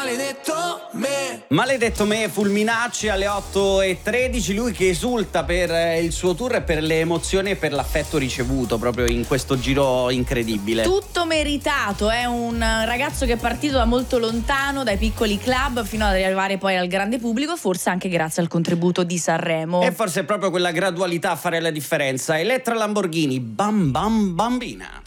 maledetto me. Maledetto me, Fulminacci alle 8:13, lui che esulta per il suo tour e per le emozioni e per l'affetto ricevuto proprio in questo giro incredibile. Tutto meritato, è un ragazzo che è partito da molto lontano, dai piccoli club fino ad arrivare poi al grande pubblico, forse anche grazie al contributo di Sanremo. E forse è proprio quella gradualità a fare la differenza. Elettra Lamborghini, Bam Bam Bambina.